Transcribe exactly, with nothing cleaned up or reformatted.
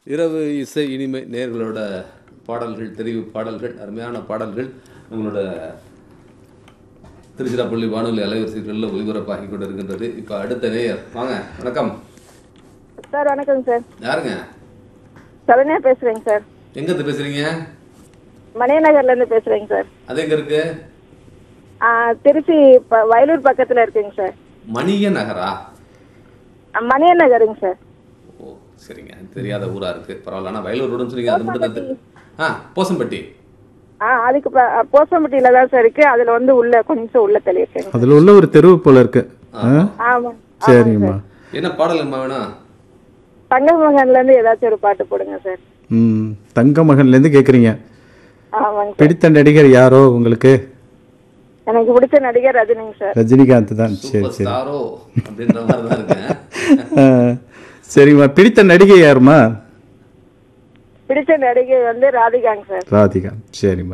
இரவு இசை இனிமை நேர்களோட பாடல்கள், தெரிவு பாடல்கள், அருமையான பாடல்கள் உங்களோட திருச்சிராப்பள்ளி வானொலி அலைவரிசைகளில் ஒலிபரப்பாகி கொண்டு இருக்கின்றது. இப்போ அடுத்த நேயர் வாங்க. வணக்கம் சார். வணக்கம் சார். யாருங்க? சரண்யா பேசுறேங்க சார். எங்கிருந்து பேசுறீங்க? மணியநகர்ல இருந்து பேசுறேங்க சார். அது எங்க இருக்கு? திருச்சி வயலூர் பக்கத்துல இருக்குங்க சார். மணிய நகரா? மணியநகருங்க சார். ஓ சரிங்க, தெரியாத ஊரா இருக்கு. பரவாயில்ல. ஆனா வயலூர் ரோடுன்னு சொன்னீங்க, அது மட்டும் தான். ஆ போசம்பட்டி. ஆ அதுக்கு போசம்பட்டியில தான் சார் இருக்கு. அதுல வந்து உள்ள கொஞ்சம் உள்ள தள்ளி இருக்கு. அதுல உள்ள ஒரு தெருவு போல இருக்கு. ஆமா சரிங்கம்மா. என்ன பாடலுங்கம்மா வேணும்? தங்க மகன்ல இருந்து ஏதாச்சும் ஒரு பாட்டு போடுங்க சார். ம் தங்க மகன்ல இருந்து கேக்குறீங்க. ஆமாங்க. பிடித்த நடிகர் யாரோ உங்களுக்கு? எனக்கு பிடிச்ச நடிகர் ரஜினிங்க சார். ரஜினிகாந்த் தான். சரி சரி. ஸ்டாரோ அப்படின்ற மாதிரி தான் இருக்கேன். சரிம்மா. பிடித்த நடிகை யாருமா? பிடிச்ச நடிகை வந்து ராதிகாங்க சார். ராதிகா. சரிம்மா.